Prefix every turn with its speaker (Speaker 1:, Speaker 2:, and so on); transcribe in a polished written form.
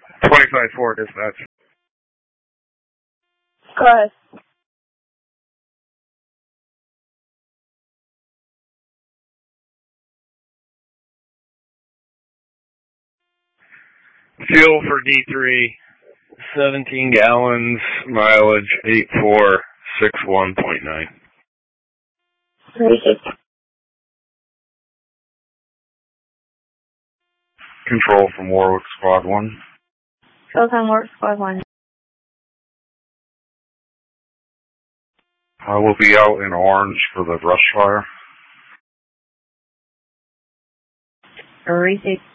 Speaker 1: 25-4 dispatch.
Speaker 2: Go ahead.
Speaker 1: Fuel for D3, 17 gallons, mileage 8461.9.
Speaker 2: 36.
Speaker 1: Control from Warwick Squad 1.
Speaker 2: Showtime Warwick Squad 1.
Speaker 1: I will be out in Orange for the brush fire.
Speaker 2: 36.